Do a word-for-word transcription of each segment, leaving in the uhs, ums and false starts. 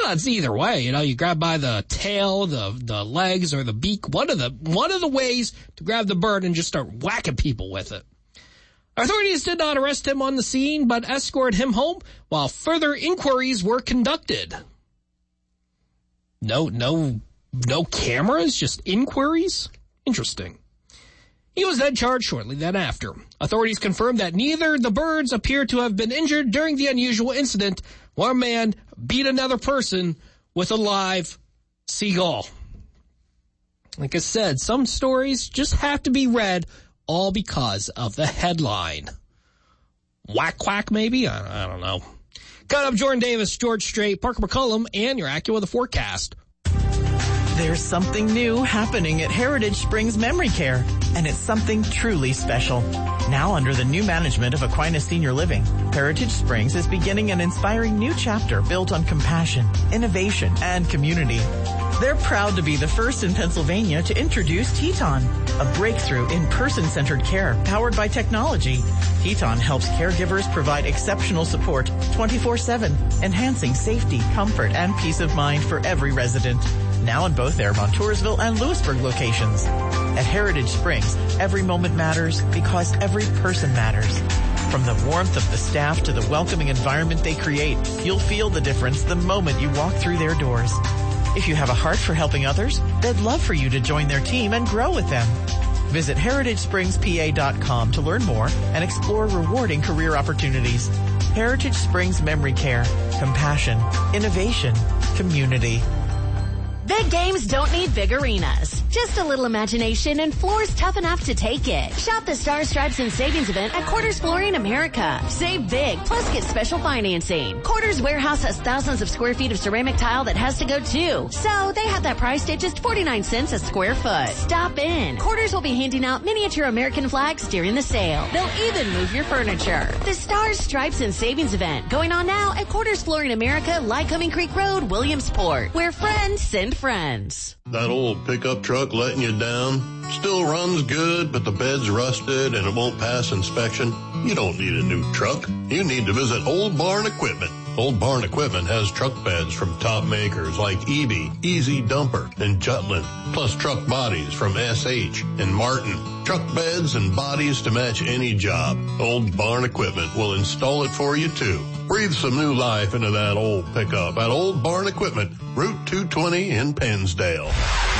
Well, it's either way. You know, you grab by the tail, the the legs, or the beak. One of the one of the ways to grab the bird and just start whacking people with it. Authorities did not arrest him on the scene, but escorted him home while further inquiries were conducted. No, no, no cameras, just inquiries? Interesting. He was then charged shortly then after. Authorities confirmed that neither the birds appear to have been injured during the unusual incident where a man beat another person with a live seagull. Like I said, some stories just have to be read all because of the headline. Whack quack maybe? I, I don't know. Cut up Jordan Davis, George Strait, Parker McCollum, and your AccuWeather forecast. There's something new happening at Heritage Springs Memory Care, and it's something truly special. Now under the new management of Aquinas Senior Living, Heritage Springs is beginning an inspiring new chapter built on compassion, innovation, and community. They're proud to be the first in Pennsylvania to introduce Teton, a breakthrough in person-centered care powered by technology. Teton helps caregivers provide exceptional support twenty-four seven, enhancing safety, comfort, and peace of mind for every resident. Now in both their Montoursville and Lewisburg locations. At Heritage Springs, every moment matters because every person matters. From the warmth of the staff to the welcoming environment they create, you'll feel the difference the moment you walk through their doors. If you have a heart for helping others, they'd love for you to join their team and grow with them. Visit heritage springs p a dot com to learn more and explore rewarding career opportunities. Heritage Springs Memory Care. Compassion, innovation, community. Big games don't need big arenas. Just a little imagination and floors tough enough to take it. Shop the Star Stripes and Savings event at Quarters Flooring America. Save big, plus get special financing. Quarters Warehouse has thousands of square feet of ceramic tile that has to go too. So they have that priced at just forty-nine cents a square foot. Stop in. Quarters will be handing out miniature American flags during the sale. They'll even move your furniture. The Star Stripes and Savings event going on now at Quarters Flooring America, Lycoming Creek Road, Williamsport, where friends send friends. That old pickup truck letting you down? Still runs good, but the bed's rusted and it won't pass inspection? You don't need a new truck. You need to visit Old Barn Equipment. Old Barn Equipment has truck beds from top makers like E B, Easy Dumper, and Jutland, plus truck bodies from S H and Martin. Truck beds and bodies to match any job. Old Barn Equipment will install it for you too. Breathe some new life into that old pickup at Old Barn Equipment, Route two twenty in Pennsdale.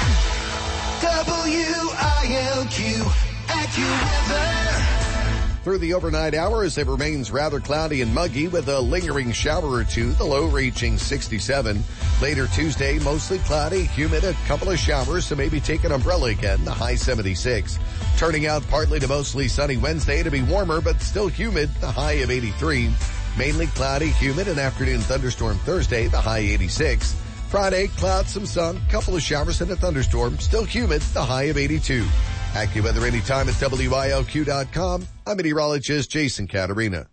W I L Q, AccuWeather. Through the overnight hours, it remains rather cloudy and muggy with a lingering shower or two, the low reaching sixty-seven. Later Tuesday, mostly cloudy, humid, a couple of showers, so maybe take an umbrella again, the high seventy-six. Turning out partly to mostly sunny Wednesday to be warmer, but still humid, the high of eighty-three. Mainly cloudy, humid, and afternoon thunderstorm Thursday, the high eighty-six. Friday, clouds, some sun, couple of showers and a thunderstorm, still humid, the high of eighty-two. AccuWeather anytime at W I L Q dot com. I'm meteorologist Jason Caterina.